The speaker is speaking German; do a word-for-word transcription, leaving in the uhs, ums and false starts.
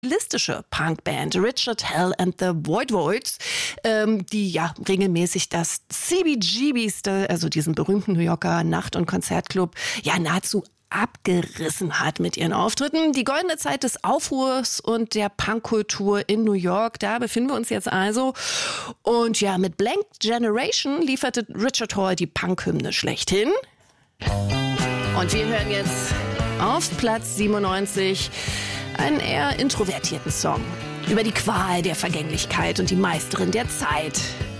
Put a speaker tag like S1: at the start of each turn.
S1: listische Punkband Richard Hell and the Void Voids, ähm, die ja regelmäßig das C B G B's, also diesen berühmten New Yorker Nacht- und Konzertclub, ja nahezu abgerissen hat mit ihren Auftritten. Die goldene Zeit des Aufruhrs und der Punkkultur in New York, da befinden wir uns jetzt also. Und ja, mit Blank Generation lieferte Richard Hell die Punkhymne schlechthin. Und wir hören jetzt auf Platz siebenundneunzig einen eher introvertierten Song über die Qual der Vergänglichkeit und die Meisterin der Zeit.